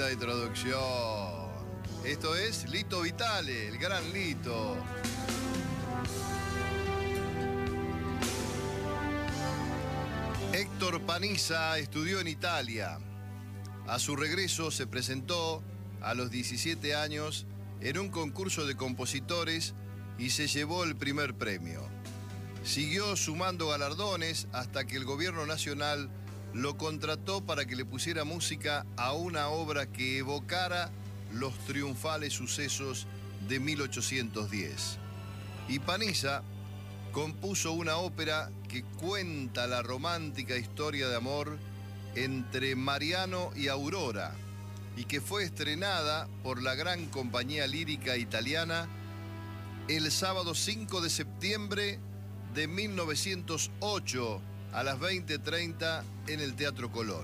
Tremenda introducción. Esto es Lito Vitale, el gran Lito. Héctor Panizza estudió en Italia. A su regreso se presentó a los 17 años en un concurso de compositores y se llevó el primer premio. Siguió sumando galardones hasta que el gobierno nacional lo contrató para que le pusiera música a una obra que evocara los triunfales sucesos de 1810. Y Panizza compuso una ópera que cuenta la romántica historia de amor entre Mariano y Aurora y que fue estrenada por la gran compañía lírica italiana el sábado 5 de septiembre de 1908 a las 20:30 en el Teatro Colón.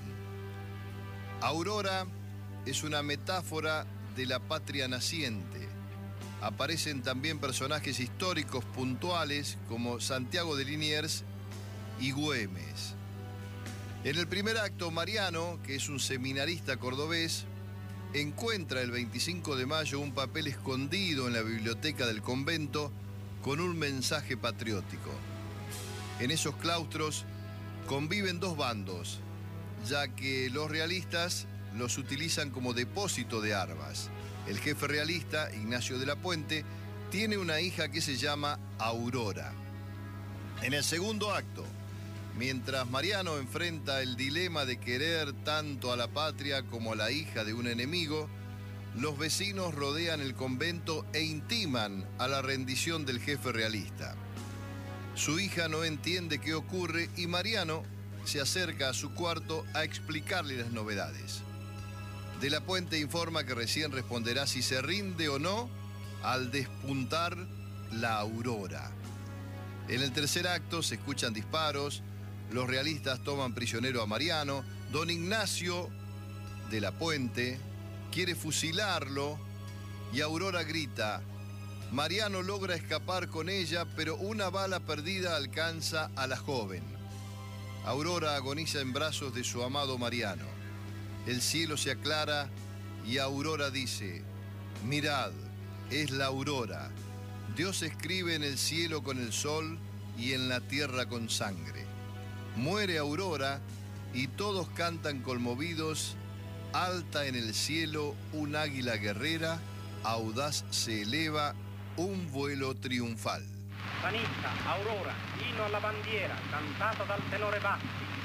Aurora es una metáfora de la patria naciente. Aparecen también personajes históricos puntuales como Santiago de Liniers y Güemes. En el primer acto, Mariano, que es un seminarista cordobés, encuentra el 25 de mayo un papel escondido en la biblioteca del convento con un mensaje patriótico. En esos claustros conviven dos bandos, ya que los realistas los utilizan como depósito de armas. El jefe realista, Ignacio de la Puente, tiene una hija que se llama Aurora. En el segundo acto, mientras Mariano enfrenta el dilema de querer tanto a la patria como a la hija de un enemigo, los vecinos rodean el convento e intiman a la rendición del jefe realista. Su hija no entiende qué ocurre y Mariano se acerca a su cuarto a explicarle las novedades. De la Puente informa que recién responderá si se rinde o no al despuntar la aurora. En el tercer acto se escuchan disparos, los realistas toman prisionero a Mariano, don Ignacio de la Puente quiere fusilarlo y Aurora grita. Mariano logra escapar con ella, pero una bala perdida alcanza a la joven. Aurora agoniza en brazos de su amado Mariano. El cielo se aclara y Aurora dice: mirad, es la aurora. Dios escribe en el cielo con el sol y en la tierra con sangre. Muere Aurora y todos cantan conmovidos. Alta en el cielo un águila guerrera, audaz se eleva un vuelo triunfal. Panizza, Aurora, inno alla bandiera, cantata dal tenore Batti.